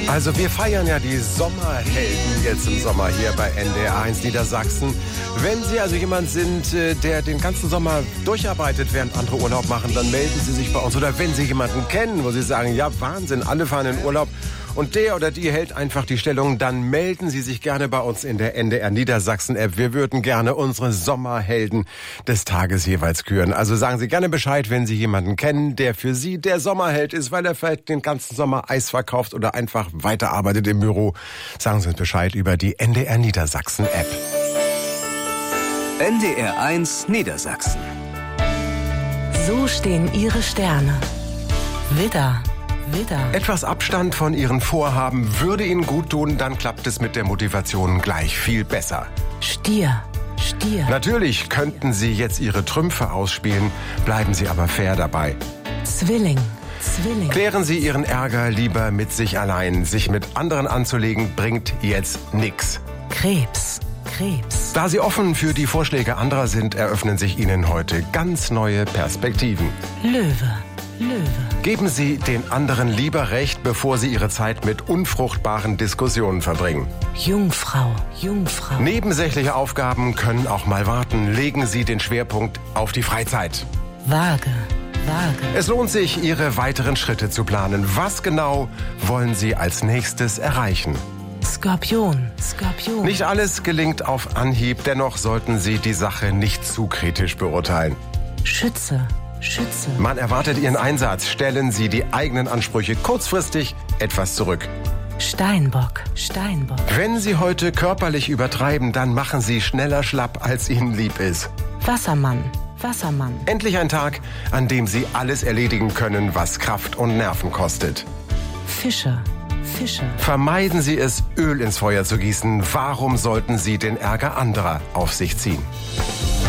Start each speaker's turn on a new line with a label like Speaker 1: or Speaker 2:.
Speaker 1: Also wir feiern ja die Sommerhelden jetzt im Sommer hier bei NDR1 Niedersachsen. Wenn Sie also jemand sind, der den ganzen Sommer durcharbeitet, während andere Urlaub machen, dann melden Sie sich bei uns. Oder wenn Sie jemanden kennen, wo Sie sagen, ja Wahnsinn, alle fahren in Urlaub und der oder die hält einfach die Stellung, dann melden Sie sich gerne bei uns in der NDR Niedersachsen App. Wir würden gerne unsere Sommerhelden des Tages jeweils küren. Also sagen Sie gerne Bescheid, wenn Sie jemanden kennen, der für Sie der Sommerheld ist, weil er vielleicht den ganzen Sommer Eis verkauft oder einfach weiterarbeitet im Büro. Sagen Sie uns Bescheid über die NDR Niedersachsen App.
Speaker 2: NDR1 Niedersachsen.
Speaker 3: So stehen Ihre Sterne. Widder.
Speaker 1: Etwas Abstand von Ihren Vorhaben würde Ihnen gut tun, dann klappt es mit der Motivation gleich viel besser.
Speaker 3: Stier.
Speaker 1: Natürlich könnten Sie jetzt Ihre Trümpfe ausspielen, bleiben Sie aber fair dabei.
Speaker 3: Zwilling.
Speaker 1: Klären Sie Ihren Ärger lieber mit sich allein. Sich mit anderen anzulegen, bringt jetzt nix.
Speaker 3: Krebs.
Speaker 1: Da Sie offen für die Vorschläge anderer sind, eröffnen sich Ihnen heute ganz neue Perspektiven.
Speaker 3: Löwe.
Speaker 1: Geben Sie den anderen lieber recht, bevor Sie Ihre Zeit mit unfruchtbaren Diskussionen verbringen.
Speaker 3: Jungfrau.
Speaker 1: Nebensächliche Aufgaben können auch mal warten. Legen Sie den Schwerpunkt auf die Freizeit.
Speaker 3: Waage.
Speaker 1: Es lohnt sich, Ihre weiteren Schritte zu planen. Was genau wollen Sie als nächstes erreichen?
Speaker 3: Skorpion.
Speaker 1: Nicht alles gelingt auf Anhieb, dennoch sollten Sie die Sache nicht zu kritisch beurteilen.
Speaker 3: Schütze.
Speaker 1: Man erwartet Ihren Einsatz. Stellen Sie die eigenen Ansprüche kurzfristig etwas zurück.
Speaker 3: Steinbock.
Speaker 1: Wenn Sie heute körperlich übertreiben, dann machen Sie schneller schlapp, als Ihnen lieb ist.
Speaker 3: Wassermann.
Speaker 1: Endlich ein Tag, an dem Sie alles erledigen können, was Kraft und Nerven kostet.
Speaker 3: Fische.
Speaker 1: Vermeiden Sie es, Öl ins Feuer zu gießen. Warum sollten Sie den Ärger anderer auf sich ziehen?